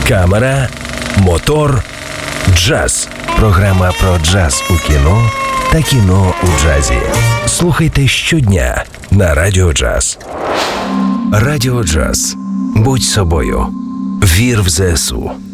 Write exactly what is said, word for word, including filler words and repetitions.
камера, мотор, джаз. Програма про джаз у кіно та кіно у джазі. Слухайте щодня на Радіо Джаз. Радіо Джаз. Будь собою. Вір в ЗСУ.